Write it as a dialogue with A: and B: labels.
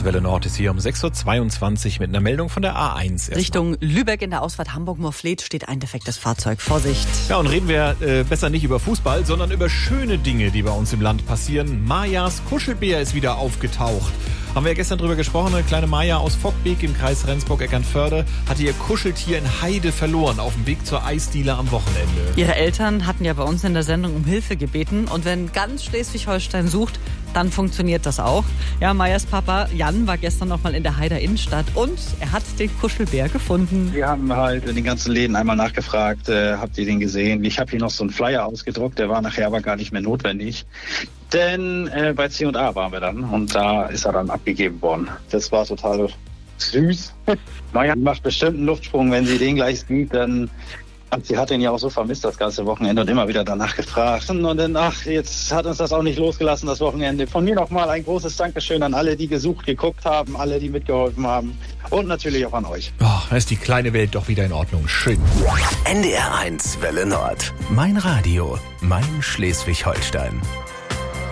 A: 1, Welle Nord ist hier um 6.22 Uhr mit einer Meldung von der A1. Erstmal.
B: Richtung Lübeck in der Ausfahrt Hamburg-Moorfleet steht ein defektes Fahrzeug. Vorsicht!
A: Ja, und reden wir besser nicht über Fußball, sondern über schöne Dinge, die bei uns im Land passieren. Majas Kuschelbär ist wieder aufgetaucht. Haben wir ja gestern drüber gesprochen, eine kleine Maja aus Vockbeek im Kreis Rendsburg-Eckernförde hatte ihr Kuscheltier in Heide verloren auf dem Weg zur Eisdiele am Wochenende.
B: Ihre Eltern hatten ja bei uns in der Sendung um Hilfe gebeten und wenn ganz Schleswig-Holstein sucht, dann funktioniert das auch. Ja, Majas Papa Jan war gestern noch mal in der Heider Innenstadt und er hat den Kuschelbär gefunden.
C: Wir haben halt in den ganzen Läden einmal nachgefragt, habt ihr den gesehen? Ich habe hier noch so einen Flyer ausgedruckt, der war nachher aber gar nicht mehr notwendig. Denn bei C&A waren wir dann und da ist er dann abgegeben worden. Das war total süß. Maja macht bestimmt einen Luftsprung, wenn sie den gleich sieht, dann... Sie hat ihn ja auch so vermisst das ganze Wochenende und immer wieder danach gefragt. Und dann, jetzt hat uns das auch nicht losgelassen, das Wochenende. Von mir nochmal ein großes Dankeschön an alle, die gesucht, geguckt haben, alle, die mitgeholfen haben. Und natürlich auch an euch.
A: Da ist die kleine Welt doch wieder in Ordnung. Schön.
D: NDR 1, Welle Nord. Mein Radio, mein Schleswig-Holstein.